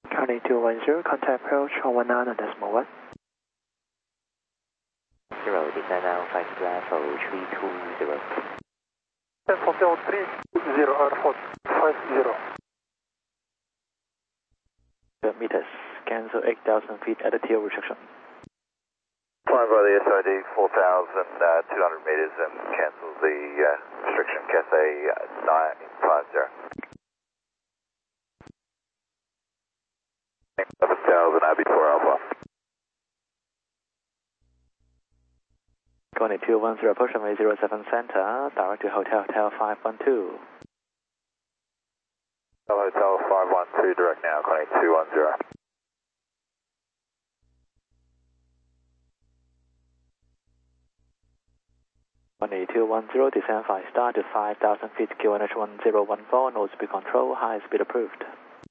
County 210, contact approach 119.1. 0, descend now, flight level 320. Fulfill 30 airport 50. Meters, cancel 8,000 feet attitude restriction. Flying by the SID 4,200 meters and cancel the restriction, Cathay 950. 11,000 Abbey 4 Alpha. County 210, approach runway 07 center, direct to Hotel 512. Hotel 512, direct now, Connie 210. County 210, descend 5 star to 5,000 feet, QNH 1014, no speed control, high speed approved.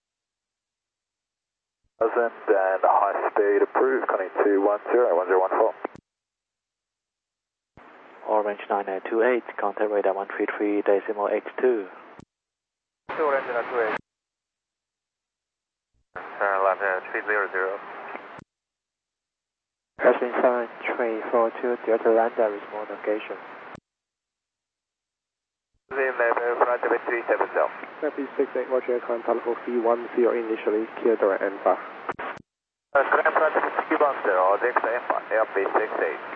1000 and high speed approved, Connie 210, 1014. Orange 9928, contact radar 133.82. Orange 928. Turn left 300. Crossing 7342, Delta Lambda with more navigation. Flight 370. Happy 68, Roger, contact level 310 initially, clear direct and back. Grand flight 310, next airbase 68.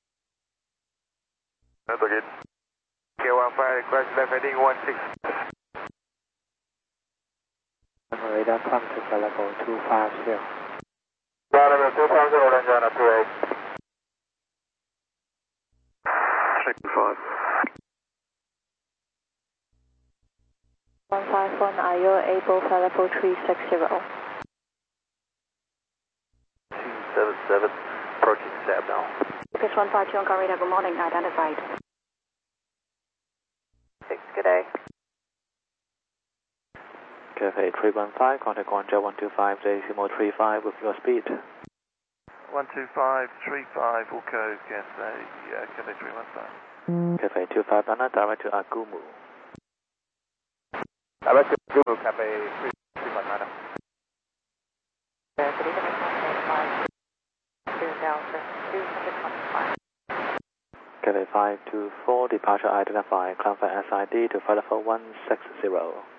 That's okay. K15, request left heading 16. Radar contact level 250. Level 250, Orange 928. 5. 151, are you able for level 360? 277, approaching SAB now. Lucas 152 on car radar, good morning, identified. 6, good day. Cafe 315, contact Guangzhou 125, decimal 35 with your speed. 12535, Wilco, Cathay 315. Cafe 25 Nana, direct to Agumu. Direct to Agumu, Cafe 315. Cafe 524, departure identified, confirm SID to flight level 160.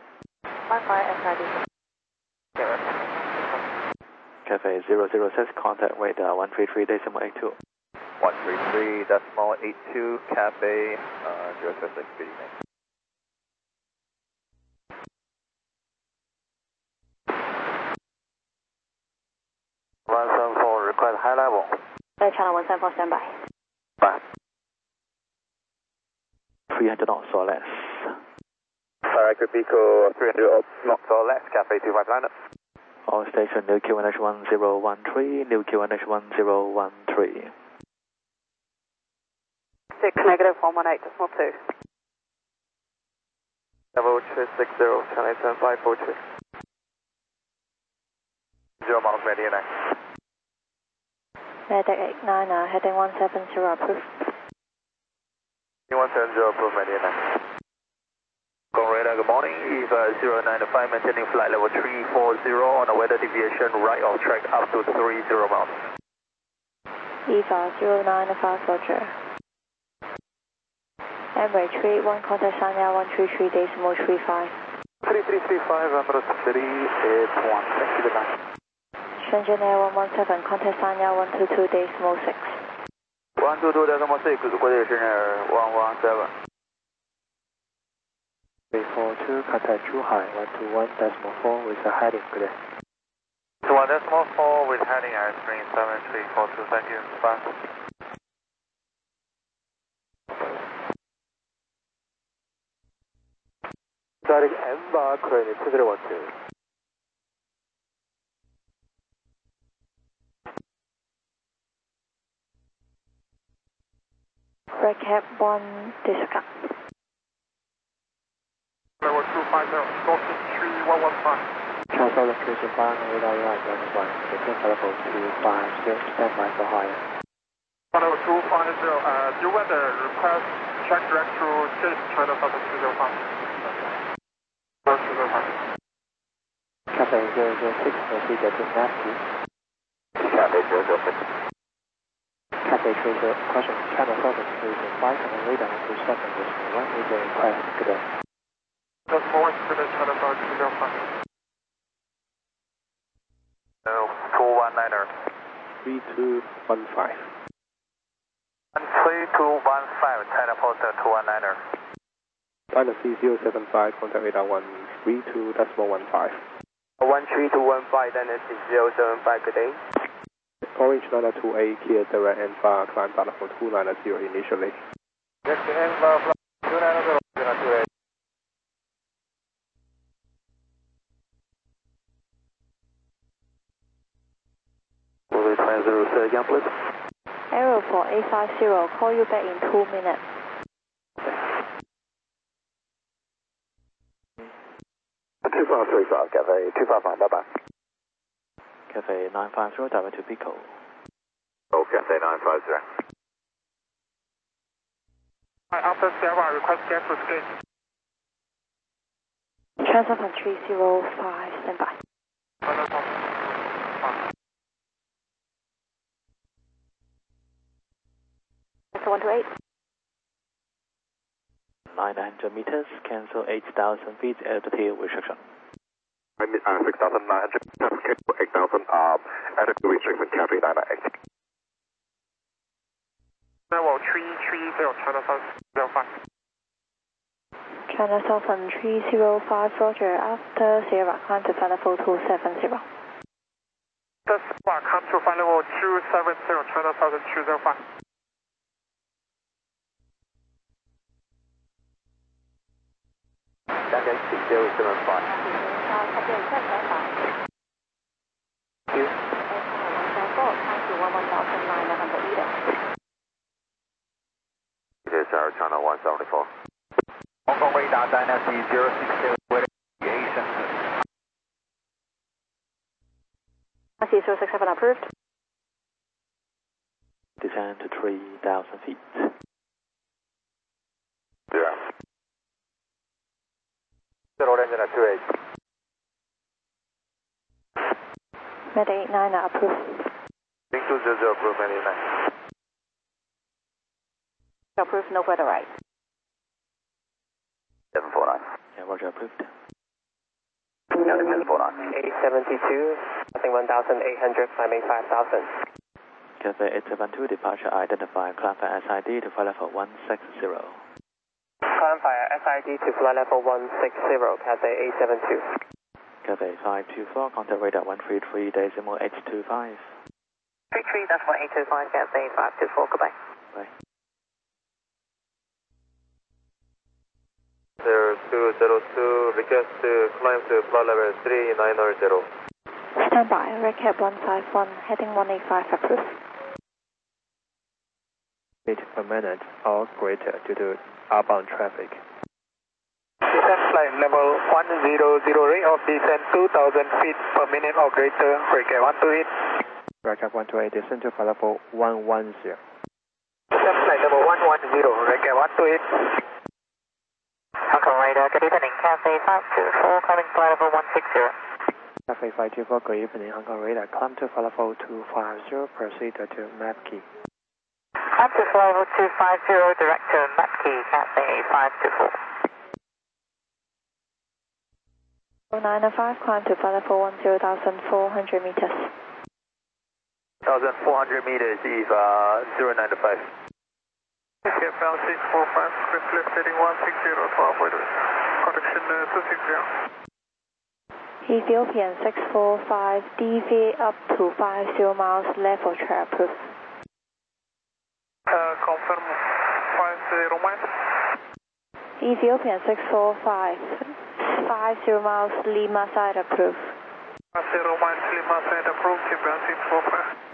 Cafe 006, contact radar 133.82. 133.82, Cafe 066, good evening. Request high level. Channel 174, standby. Bye. 300 knots or less. Direct Pico 300 knots or less, Cafe 259. All station, new QNH 1013, new QNH 1013. 6, negative 118.2. Level 260, Channel 7542. 0 miles, ready and next. Medic 89, heading 170, approved. 170, approved, ready and next. Gong radar, good morning. EVA 095, maintaining flight level 340 on a weather deviation right of track up to 30 miles. EVA 095, Roger. Emirates 31, contact Sanya 133.35. 3335, Emirates 381, thank you, good night. Shenzhen Air 117, contact Sanya 122.6. 122.6, good day, Shenzhen Air 117. 342, contact Zhuhai 121.4 with a heading, good day. 1.4 with heading airscreen 7342, thank you, bye. Starting M-Bar, Crane 2012. Red Cap 1, discount. Level 250, crossing 3115. Transfer location 5 radar identified, descend level 250, standby for higher. Level 250, do you want the request check direct to Chase China Southern 205? 205. Cathay 006, proceed to Navkey. Cathay 006. Cathay 30, question, China Southern 305, and radar 27, decimal 1, with a request, good day. Decimal 1, good day, China Southern 205. 219er. 3215. 3215, China Foster 219er. China C075, contact radar 132.15. 13215, Dynasty 075, good day. Orange 928, clear direct and far, climb telephone 290 initially. Next to Envar, 290, 028. Will 20, say again, please. Aero for 850, call you back in 2 minutes. Two five three five, Cathay 255, bye bye. Cathay 950, direct to Pico. Oh, Cathay 950. Alpha Sierra, request gas to escape. Transfer from 305, stand by. That's 128. 900 meters, cancel 8,000 feet altitude restriction. 6,900, cancel 8,000, altitude restriction, Cathay 998. Level 330, China Southern 05. China Southern 305, Roger, after Sierra, climb to final level 270. The Sierra, come to final level 270, China Southern 205. Dynasty 075. Thank you. Climb to 11,900 meters. It is our China 174. Hong Kong radar, Dynasty 060, aviation. Dynasty 067 approved. Descend to 3,000 feet. Yeah. Zero engine at 28. Med 89 approved. 200 approved, 89. Approved, no further right. 749. Yeah, Roger, approved. 749. 872, nothing 1,800, climbing 5,000. Cathay 872, departure identified, climb for SID to flight level 160. Climb via SID to flight level 160, Cathay 872. Cathay 524, contact radar 133, decimal 825. 33.825, Cathay 524, goodbye. Bye. 0202, request to climb to flight level 3900. Stand by, recap 151, heading 185 approved. Feet per minute or greater due to outbound traffic. Descent flight level 100, rate of descent 2,000 feet per minute or greater, recap 128. Recap 128, descend to flight level 110. Descent flight level 110, recap 128. Hong Kong radar, good evening, Cathay 524, climbing flight level 160. Cathay 524, good evening, Hong Kong radar, climb to flight level 250, proceed to Navkey. Climb to flight level 250, direct to Navkey, Cathay 524. 905, climb to flight level 10,400 meters. 1,400 meters is 095. Escape bound 645, script left heading 160 to operator. Connection 260. Ethiopian 645, DV up to 50 miles, level track approved. Confirm 50 miles. Ethiopian 645, 50 miles, Lima side approved. 50 miles, Lima side approved, keep bound 645.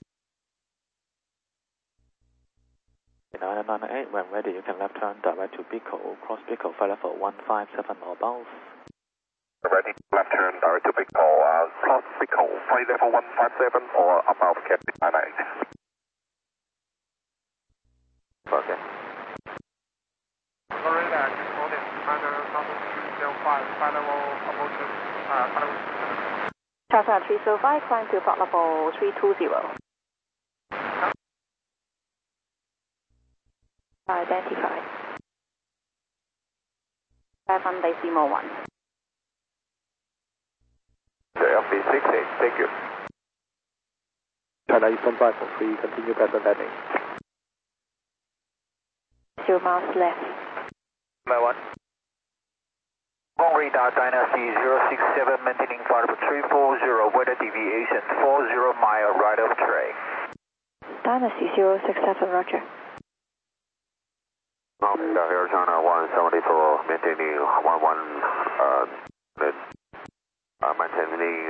998, when ready, you can left turn direct to Pico, cross Pico, flight level 157 or above. Ready, left turn direct to Pico, cross Pico, flight level 157 or above, Cathay 998. Okay. Radar, good morning. China Southern 305, flight level approaching, flight level Southern 305, climb to flight level 320. Identify. 7 Decimal 1. FB68, thank you. China Eastern 543, continue better landing. 0 miles left. My 1. Wrong radar, Dynasty 067, maintaining flight level 340, weather deviation 40 mile right of track. Dynasty 067, roger. Wrong radar, Air China 174, maintaining 11, maintaining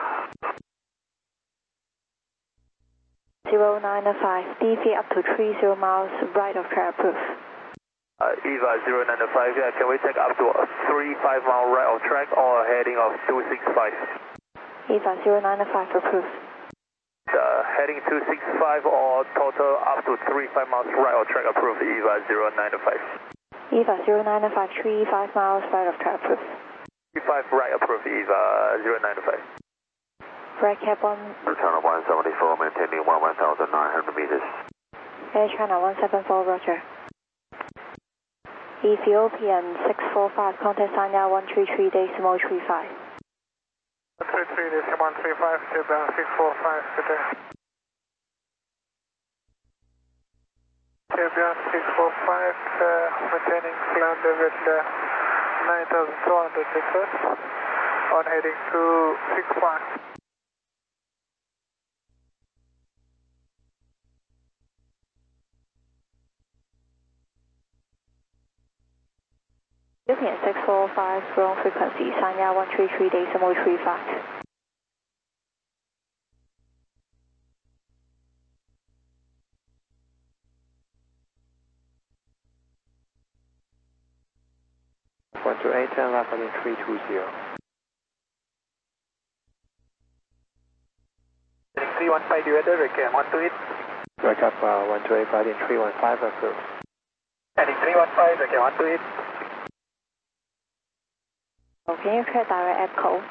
095, deviate up to 30 miles right of track approved. EVA 095, can we take up to 35 mile right of track or heading of 265? EVA 095 approved. Heading 265 or total up to 35 miles right of track approved, EVA 095. EVA 095, 35 miles right of track approved. 35 right approved, EVA 095. Right cab 1. Air China 174, maintaining 1,900 meters. Air China 174, roger. Ethiopian 645, contact Sanya 133 decimal 35. 133 decimal 35, Japan 645, good day. Japan 645, maintaining flounder with 9,200 meters on heading to 65. Ethiopian 645, wrong frequency, Sanya 133 decimal 35. One to 8, 10 left heading 320. Heading 315, the weather, recam 128. Right up 128, heading 315 approved. Heading 315, recam 128. Can you check direct echo?